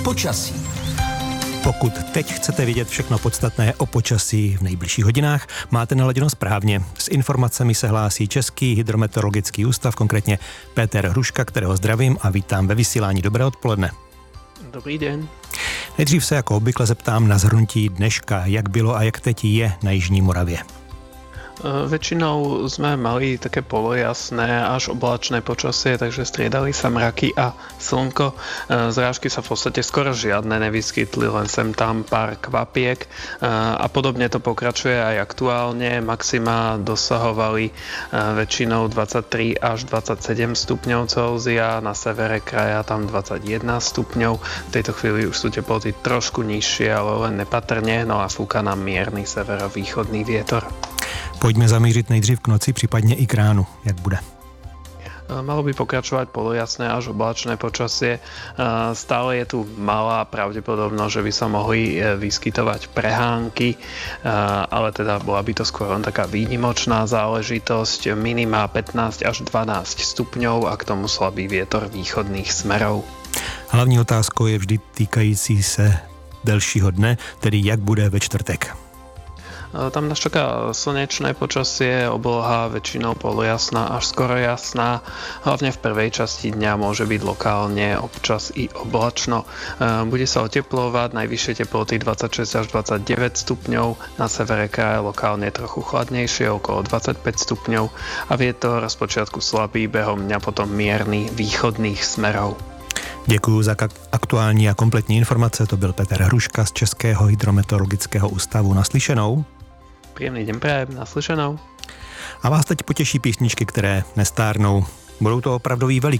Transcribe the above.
Počasí. Pokud teď chcete vědět všechno podstatné o počasí v nejbližších hodinách, máte naladěno správně. S informacemi se hlásí Český hydrometeorologický ústav, konkrétně Peter Hruška, kterého zdravím a vítám ve vysílání. Dobré odpoledne. Dobrý den. Nejdřív se jako obvykle zeptám na zhrnutí dneška, jak bylo a jak teď je na Jižní Moravě. Väčšinou sme mali také polojasné až oblačné počasie, takže striedali sa mraky a slnko. Zrážky sa v podstate skoro žiadne nevyskytli, len sem tam pár kvapiek a podobne to pokračuje aj aktuálne. Maxima dosahovali väčšinou 23 až 27 stupňov Celzia, na severe kraja tam 21 stupňov. V tejto chvíli už sú teploty trošku nižšie, ale len nepatrne, no a fúka nám mierny severovýchodný vietor. Pojďme zamířit nejdřív k noci, případně i k ránu. Jak bude? Malo by pokračovať polojasné až oblačné počasie. Stále je tu malá pravdepodobnosť, že by sa mohli vyskytovať prehánky, ale teda bola by to skôr len taká výnimočná záležitosť. Minima 15 až 12 stupňov a k tomu slabý vietor východných smerov. Hlavní otázkou je vždy týkající se delšího dne, tedy jak bude ve čtvrtek. Tam nás čaká slnečné počasie, obloha väčšinou polojasná až skoro jasná. Hlavne v prvej časti dňa môže byť lokálne občas i oblačno. Bude sa oteplovať, najvyššie teploty 26 až 29 stupňov, na severe kraja lokálne trochu chladnejšie, okolo 25 stupňov a vietor spočiatku slabý, behom dňa potom mierny východných smerov. Děkuji za aktuální a kompletní informace. To byl Peter Hruška z Českého hydrometeorologického ústavu. Naslyšenou. Príjemný deň prajem, naslyšenou. A vás teď potěší písničky, které nestárnou. Budou to opravdoví